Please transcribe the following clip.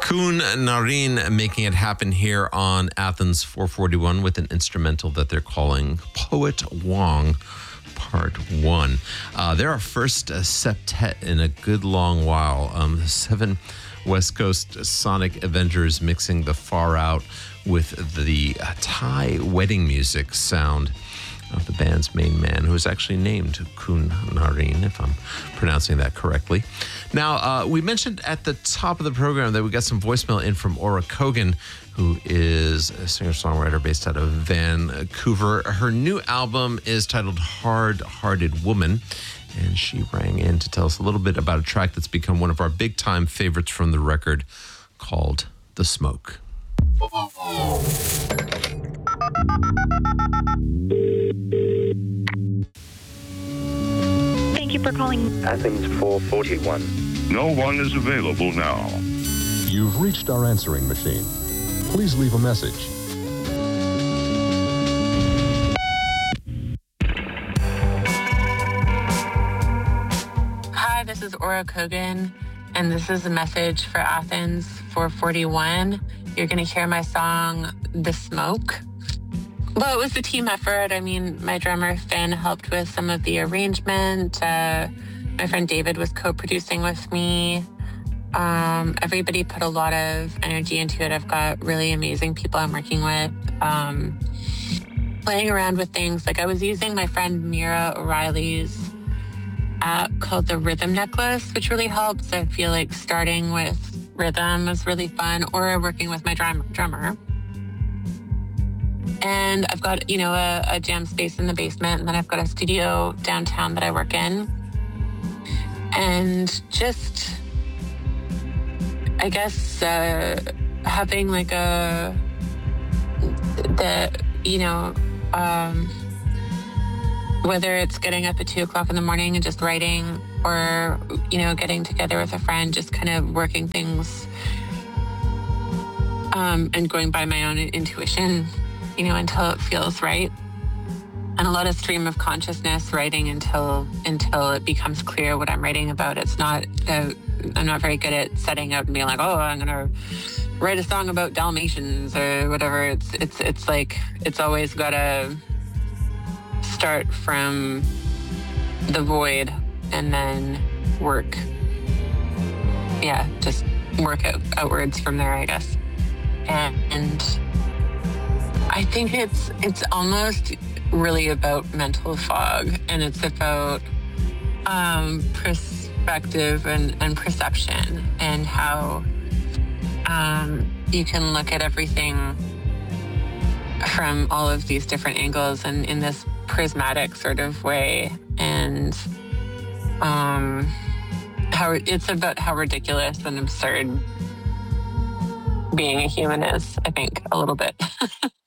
Kun Narin making it happen here on Athens 441 with an instrumental that they're calling Poet Wong Part 1. They're our first septet in a good long while. The 7 West Coast Sonic Avengers mixing the far out with the Thai wedding music sound of the band's main man, who is actually named Kun Narin, if I'm pronouncing that correctly. Now, we mentioned at the top of the program that we got some voicemail in from Aura Kogan, who is a singer-songwriter based out of Vancouver. Her new album is titled Hard-Hearted Woman, and she rang in to tell us a little bit about a track that's become one of our big-time favorites from the record called The Smoke. Thank you for calling Athens 441. No one is available now. You've reached our answering machine. Please leave a message. Hi, this is Aura Kogan, and this is a message for Athens 441. You're going to hear my song, The Smoke. Well, it was a team effort. I mean, my drummer, Finn, helped with some of the arrangement. My friend David was co-producing with me. Everybody put a lot of energy into it. I've got really amazing people I'm working with. Playing around with things. Like I was using my friend Mira O'Reilly's app called the Rhythm Necklace, which really helps. I feel like starting with rhythm is really fun, or working with my drummer. And I've got, a jam space in the basement, and then I've got a studio downtown that I work in. And just, I guess, having like whether it's getting up at 2 o'clock in the morning and just writing, or, getting together with a friend, just kind of working things, and going by my own intuition, until it feels right. And a lot of stream of consciousness writing until it becomes clear what I'm writing about. It's not, I'm not very good at setting out and being like, oh, I'm going to write a song about Dalmatians or whatever. It's like, it's always got to start from the void and then work. Yeah, just work outwards from there, I guess. And I think it's almost really about mental fog, and it's about perspective and perception, and how you can look at everything from all of these different angles and in this prismatic sort of way, and how it's about how ridiculous and absurd being a human is, I think, a little bit.